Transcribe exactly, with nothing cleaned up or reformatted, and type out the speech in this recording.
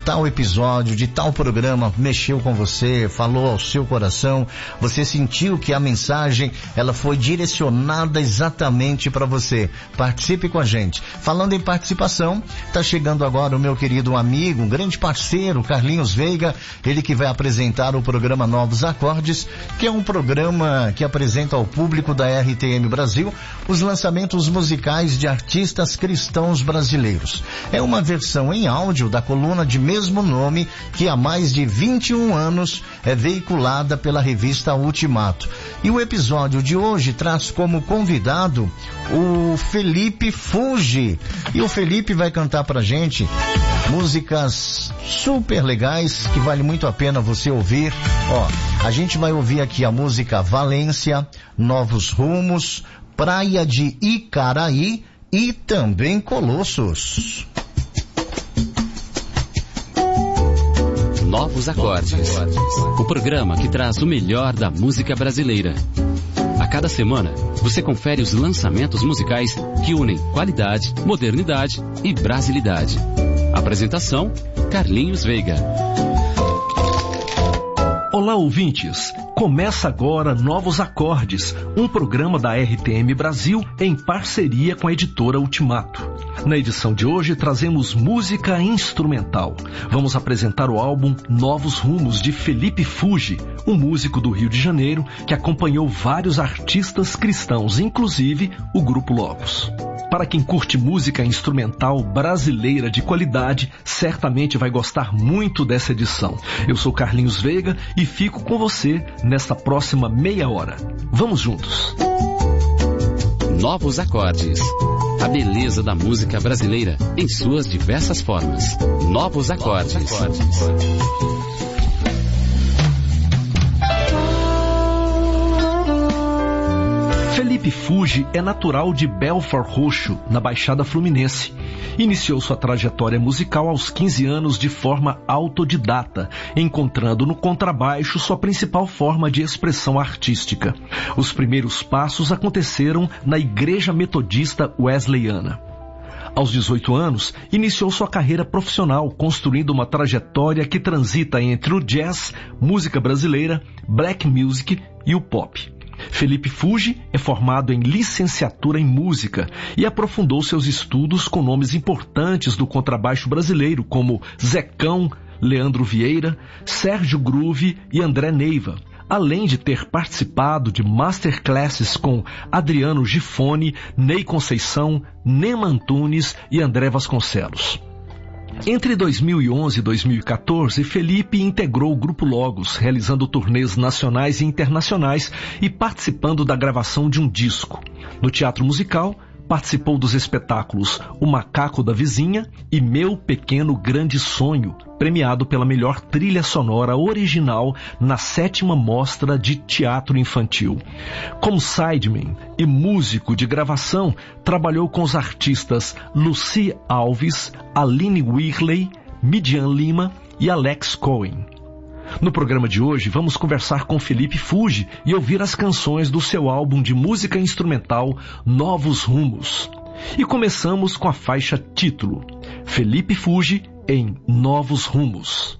tal episódio, de tal programa mexeu com você, falou ao seu coração, você sentiu que a mensagem ela foi direcionada exatamente para você. Participe com a gente. Falando em participação, tá chegando agora o meu querido amigo, um grande parceiro, Carlinhos Veiga, ele que vai apresentar o programa Novos Acordes, que é um programa que apresenta ao público da R T M Brasil os lançamentos musicais de artistas cristãos brasileiros. É uma versão em áudio da coluna de mesmo nome que há mais de vinte e um anos é veiculada pela revista Ultimato. E o episódio de hoje traz como convidado o Felipe Fuji. E o Felipe vai cantar pra gente músicas super legais que vale muito a pena você ouvir. Ó, a gente vai ouvir aqui a música Valência, Novos Rumos, Praia de Icaraí e também Colossos. Novos Acordes, o programa que traz o melhor da música brasileira. A cada semana, você confere os lançamentos musicais que unem qualidade, modernidade e brasilidade. Apresentação, Carlinhos Veiga. Olá, ouvintes! Começa agora Novos Acordes, um programa da R T M Brasil em parceria com a editora Ultimato. Na edição de hoje trazemos música instrumental. Vamos apresentar o álbum Novos Rumos de Felipe Fuji, um músico do Rio de Janeiro que acompanhou vários artistas cristãos, inclusive o Grupo Logos. Para quem curte música instrumental brasileira de qualidade, certamente vai gostar muito dessa edição. Eu sou Carlinhos Veiga e fico com você nesta próxima meia hora. Vamos juntos! Novos Acordes. A beleza da música brasileira em suas diversas formas. Novos Acordes. Novos Acordes. Felipe Fuji é natural de Belford Roxo, na Baixada Fluminense. Iniciou sua trajetória musical aos quinze anos de forma autodidata, encontrando no contrabaixo sua principal forma de expressão artística. Os primeiros passos aconteceram na Igreja Metodista Wesleyana. Aos dezoito anos, iniciou sua carreira profissional, construindo uma trajetória que transita entre o jazz, música brasileira, black music e o pop. Felipe Fuji é formado em licenciatura em música e aprofundou seus estudos com nomes importantes do contrabaixo brasileiro, como Zecão, Leandro Vieira, Sérgio Groove e André Neiva, além de ter participado de masterclasses com Adriano Gifone, Ney Conceição, Nema Antunes e André Vasconcelos. Entre dois mil e onze e dois mil e quatorze, Felipe integrou o Grupo Logos, realizando turnês nacionais e internacionais e participando da gravação de um disco. No teatro musical, participou dos espetáculos O Macaco da Vizinha e Meu Pequeno Grande Sonho, premiado pela melhor trilha sonora original na sétima Mostra de Teatro Infantil. Como sideman e músico de gravação, trabalhou com os artistas Lucy Alves, Aline Whirley, Midian Lima e Alex Cohen. No programa de hoje, vamos conversar com Felipe Fuji e ouvir as canções do seu álbum de música instrumental Novos Rumos. E começamos com a faixa título, Felipe Fuji em Novos Rumos.